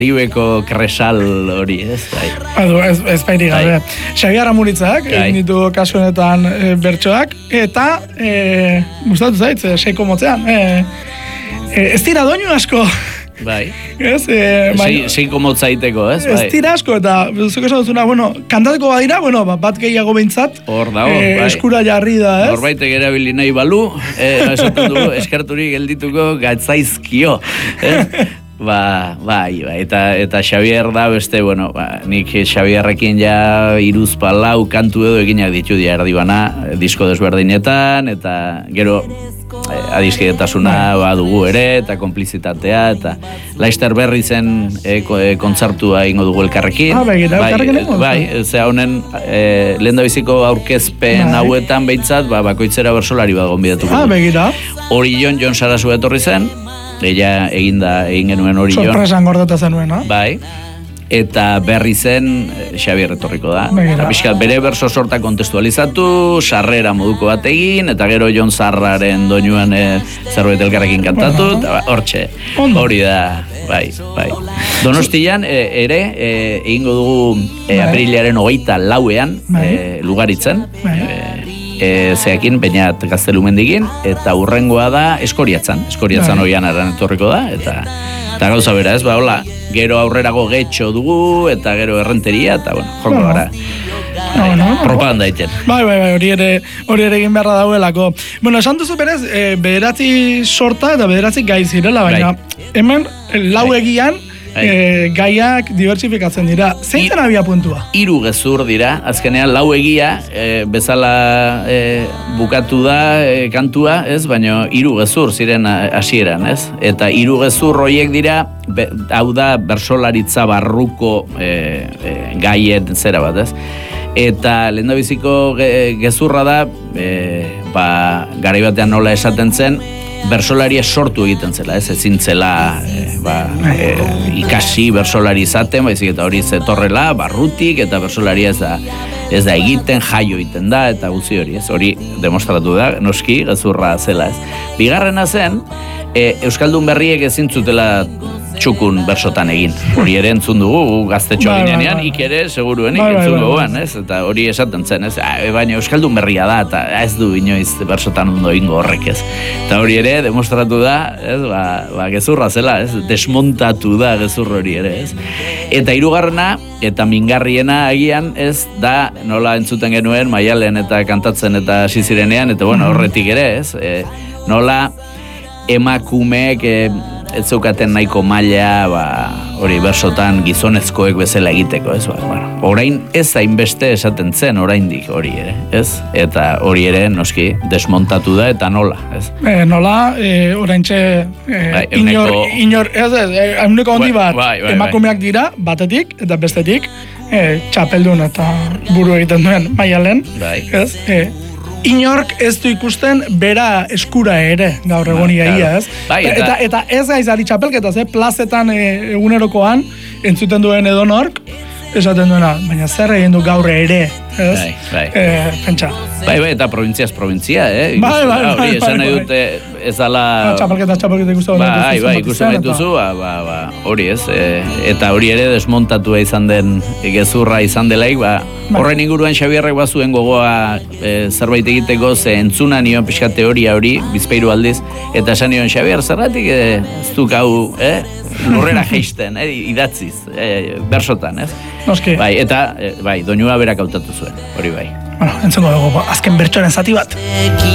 Ribeko kresal hori, ez? Ez bairik gabe. Xabier Amuritzak, egin ditu kasu honetan bertsoak, eta gustatu zait, seiko motzean. Ez dira doinu asko. Bai. Ez? Seiko motzaiteko, ez? Ez dira asko, eta zuko esan duzuna, kantateko badira, bat gehiago behintzat. Hor dago, bai. Eskura jarri da, ez? Horbaitek erabili nahi balu, esaten dugu, eskarturik geldituko gatzaizkio, ez? Bai, eta Xabier da beste, nik Xabierrekin ja 3-4 kantu edo eginak ditu dira erdibana, disko desberdinetan, eta gero adiskidetasuna badugu ere, eta konplizitatea, eta Laster Berrizen kontzertua ingo dugu elkarrekin. Bai, zera honen lehendabiziko aurkezpen hauetan behintzat, bakoitzera bersolari bat gonbidatuko. Hori Jon Sarasua etorri zen, ella egin genuen hori Jon. Sorpresan gordeta zenuen, no? Bai. Eta berri zen Xabier etorriko da. Bizkat bere berso sorta kontestualizatu, sarrera moduko bat egin, eta gero Jon Zarraren doinuan zerbait elkarrekin kantatu, eta hortxe, hori da, bai. Donostian ere, egingo dugu aprilaren 24ean, Lugaritzen, zeakin, bainat Gaztelumendigin, eta hurrengoa da Eskoriatzan oian aran etorriko da, eta gauza bera, ez, hola, gero aurrerago getxo dugu, eta gero errenteria, eta, jorko gara. Propaganda egiten. Bai, hori ere egin beharra daudelako. Esan duzu berez, bederatzi sorta eta bederatzi gai zirela, baina hemen lau egian gaiak diversifikatzen dira. Zein zen abia puntua? 3 gezur dira, azkenean lau egia bezala bukatu da kantua, ez? Baina 3 gezur ziren hasieran, ez? Eta 3 gezur horiek dira, hau da bersolaritza barruko gaien zera bat, ez? Eta lehendabiziko gezurra da, garai batean nola esaten zen, bersolaria sortu egiten zela, ez ezin zela ikasi bersolari izaten, baizik eta hori zetorrela, barrutik, eta bersolaria ez da egiten, jaio egiten da, eta guzti hori, ez hori demostratu da, noski, gezurra zela, ez. Bigarrena zen, Euskaldun berriek ezin zutela txukun bersotan egin. Hori ere entzun dugu, gaztetxo ginean, ikere, seguruenik entzun duguan, ez? Eta hori esaten zen, ez? Baina Euskaldun berria da, eta ez du inoiz bersotan ondo ingo horrek, ez? Eta hori ere, demostratu da, ez? Gezurra zela, ez? Desmontatu da gezurro hori ere, ez? Eta 3. eta mingarriena agian, ez? Da, nola entzuten genuen, Maialen eta kantatzen eta hasi zirenean, eta horretik ere, ez? Nola emakumeek ez zeukaten nahiko maila, hori bersotan gizonezkoek bezala egiteko, ez? Orain ez hainbeste esaten zen oraindik hori ere, ez? Eta hori ere noski desmontatu da eta nola, ez? Nola, oraintxe inor, hauneko handi bat, emakumeak dira, batetik eta bestetik, txapeldun eta buru egiten duen Maialen, ez? Inork ez du ikusten bera eskura ere, gaur egonia ia, ez? Eta ez gaizari txapelketaz, plazetan egunerokoan entzuten duen edonork, esaten duena, baina zer egin du gaur ere, ez? Pentsa. Bai, eta provintziaz provintzia, hori esan nahi dute ez dala... Txapelketa ikusten bai, ikusten dituzu, hori ez, eta hori ere desmontatua izan den gezurra izan delaik, horren inguruan Xabierrek bazuen gogoa zerbait egiteko, ze entzuna nion pixka teoria hori, bizpairu aldiz, eta esan nion Xabier, zerratik ez duk hau, lurrera geisten, idatziz, bersotan, ez? Noski. Bai, eta, doinua berak hautatu zuen, hori bai. Entzungo dugu, azken bertsoaren zati bat.